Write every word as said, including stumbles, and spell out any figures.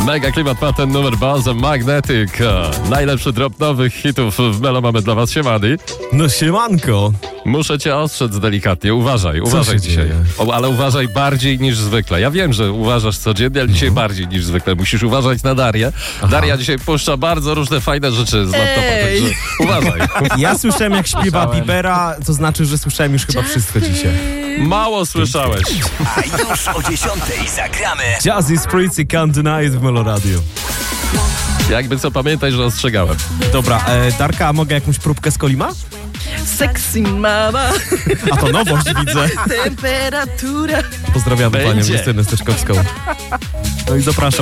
Mega klimat ma ten numer Balsam Magnetic. Najlepszy drop nowych hitów w Melo mamy dla was, siemany. No siemanko. Muszę cię ostrzec delikatnie, uważaj, Co uważaj się dzisiaj. dzieje? O, ale uważaj bardziej niż zwykle. Ja wiem, że uważasz codziennie, ale dzisiaj bardziej niż zwykle. Musisz uważać na Darię. Aha. Daria dzisiaj puszcza bardzo różne fajne rzeczy z laptopa, Ej. także uważaj. Ja słyszałem jak śpiewa Bibera, to znaczy, że słyszałem już chyba wszystko dzisiaj. Mało słyszałeś. A już o dziesiątej zagramy. Jazzy Spritzy Can't Deny It w Melo Radio. Jakby co, pamiętaj, że ostrzegałem. Dobra, e, Darka, a mogę jakąś próbkę z Kolima? Sexy mama, A to nowość widzę. temperatura. Pozdrawiamy panią Będzie. Justynę Steczkowską. No i zapraszam.